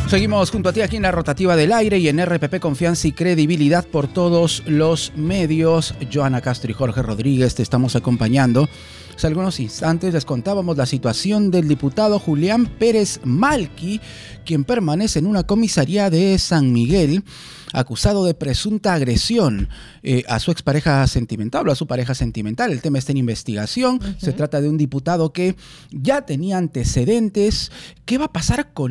Seguimos junto a ti aquí en la rotativa del aire y en RPP Confianza y Credibilidad por todos los medios. Joana Castro y Jorge Rodríguez te estamos acompañando. Hace algunos instantes les contábamos la situación del diputado Julián Pérez Malqui, quien permanece en una comisaría de San Miguel, acusado de presunta agresión a su expareja sentimental o a su pareja sentimental. El tema está en investigación. Se trata de un diputado que ya tenía antecedentes. ¿Qué va a pasar con